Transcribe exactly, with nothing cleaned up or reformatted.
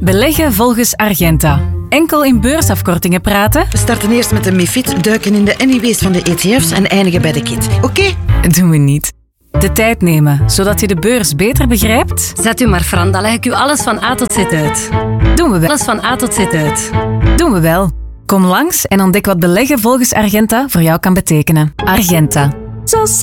Beleggen volgens Argenta. Enkel in beursafkortingen praten? We starten eerst met de MiFID, duiken in de Anyways van de E T F's en eindigen bij de K I T. Oké? Okay? Doen we niet. De tijd nemen, zodat je de beurs beter begrijpt? Zet u maar, Fran, dan leg ik u alles van A tot Z uit. Doen we wel. Alles van A tot Z uit. Doen we wel. Kom langs en ontdek wat beleggen volgens Argenta voor jou kan betekenen. Argenta. Zo